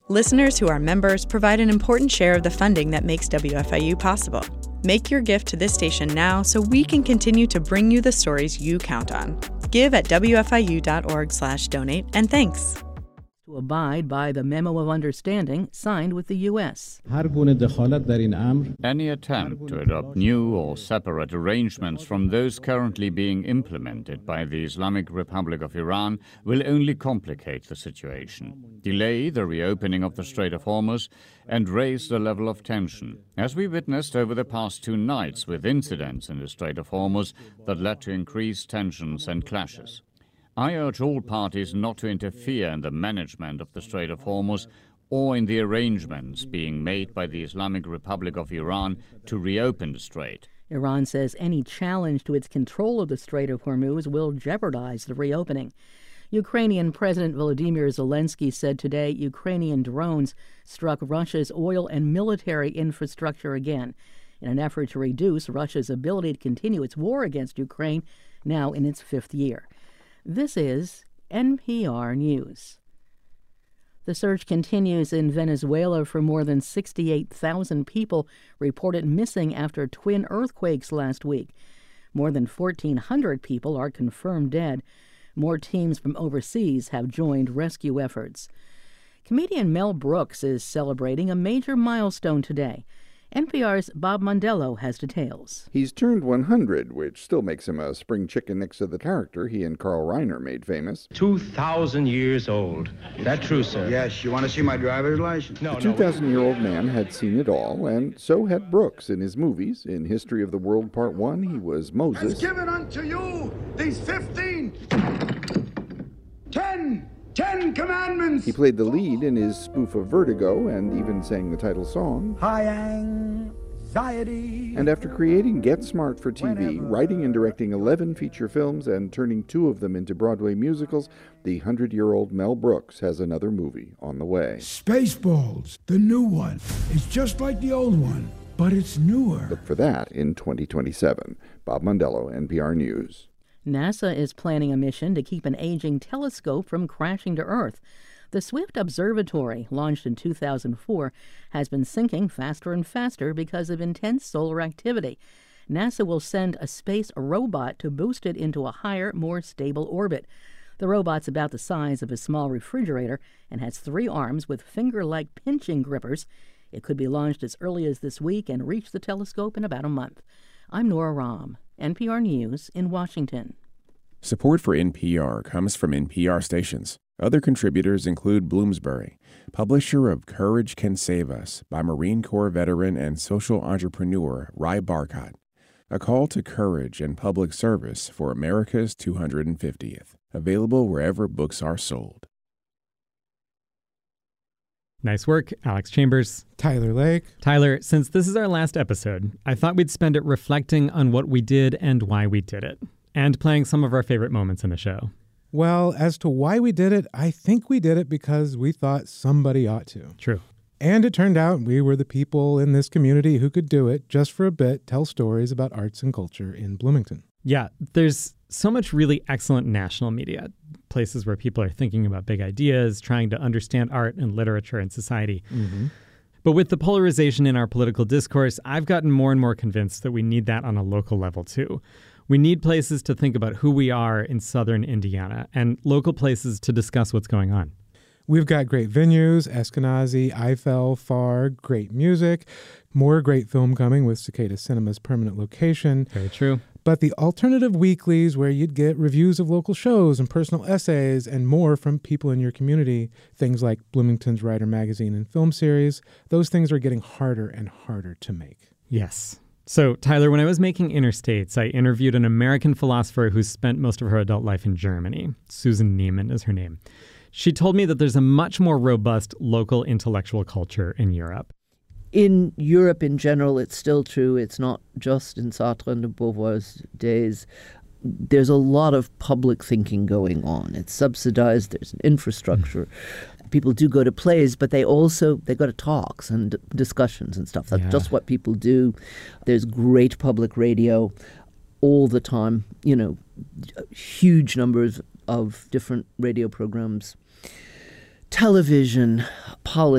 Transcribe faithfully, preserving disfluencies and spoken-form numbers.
Listeners who are members provide an important share of the funding that makes W F I U possible. Make your gift to this station now so we can continue to bring you the stories you count on. Give at W F I U dot org slash donate, and thanks. To abide by the Memo of Understanding signed with the U S. Any attempt to adopt new or separate arrangements from those currently being implemented by the Islamic Republic of Iran will only complicate the situation, delay the reopening of the Strait of Hormuz, and raise the level of tension, as we witnessed over the past two nights with incidents in the Strait of Hormuz that led to increased tensions and clashes. I urge all parties not to interfere in the management of the Strait of Hormuz or in the arrangements being made by the Islamic Republic of Iran to reopen the strait. Iran says any challenge to its control of the Strait of Hormuz will jeopardize the reopening. Ukrainian President Volodymyr Zelensky said today Ukrainian drones struck Russia's oil and military infrastructure again in an effort to reduce Russia's ability to continue its war against Ukraine, now in its fifth year. This is N P R News. The search continues in Venezuela for more than sixty-eight thousand people reported missing after twin earthquakes last week. More than fourteen hundred people are confirmed dead. More teams from overseas have joined rescue efforts. Comedian Mel Brooks is celebrating a major milestone today. N P R's Bob Mondello has details. He's turned one hundred, which still makes him a spring chicken next to the character he and Carl Reiner made famous. two thousand years old. Is that true, sir? Yes. You want to see my driver's license? No, the two thousand-year-old man had seen it all, and so had Brooks in his movies. In History of the World Part one, he was Moses. Has given unto you these fifteen, ten, ten commandments. He played the lead in his spoof of Vertigo and even sang the title song. High anxiety. And after creating Get Smart for T V, writing and directing eleven feature films, and turning two of them into Broadway musicals, the hundred-year-old Mel Brooks has another movie on the way. Spaceballs, the new one. It's just like the old one, but it's newer. Look for that in twenty twenty-seven. Bob Mondello, N P R News. NASA is planning a mission to keep an aging telescope from crashing to Earth. The Swift Observatory, launched in two thousand four, has been sinking faster and faster because of intense solar activity. NASA will send a space robot to boost it into a higher, more stable orbit. The robot's about the size of a small refrigerator and has three arms with finger-like pinching grippers. It could be launched as early as this week and reach the telescope in about a month. I'm Nora Rahm, N P R News in Washington. Support for N P R comes from N P R stations. Other contributors include Bloomsbury, publisher of Courage Can Save Us by Marine Corps veteran and social entrepreneur Ry Barcott. A call to courage and public service for America's two hundred fiftieth. Available wherever books are sold. Nice work, Alex Chambers. Tyler Lake. Tyler, since this is our last episode, I thought we'd spend it reflecting on what we did and why we did it, and playing some of our favorite moments in the show. Well, as to why we did it, I think we did it because we thought somebody ought to. True. And it turned out we were the people in this community who could do it, just for a bit, tell stories about arts and culture in Bloomington. Yeah, there's so much really excellent national media, places where people are thinking about big ideas, trying to understand art and literature and society. Mm-hmm. But with the polarization in our political discourse, I've gotten more and more convinced that we need that on a local level, too. We need places to think about who we are in southern Indiana and local places to discuss what's going on. We've got great venues, Eskenazi, Eiffel, Farr, great music, more great film coming with Cicada Cinema's permanent location. Very true. But the alternative weeklies where you'd get reviews of local shows and personal essays and more from people in your community, things like Bloomington's Writer Magazine and Film Series, those things are getting harder and harder to make. Yes. So, Tyler, when I was making Interstates, I interviewed an American philosopher who spent most of her adult life in Germany. Susan Neiman is her name. She told me that there's a much more robust local intellectual culture in Europe. In Europe in general, it's still true. It's not just in Sartre and de Beauvoir's days. There's a lot of public thinking going on. It's subsidized. There's an infrastructure. Mm. People do go to plays, but they also, they go to talks and discussions and stuff. That's yeah. just what people do. There's great public radio all the time, you know, huge numbers of different radio programs, television, politics.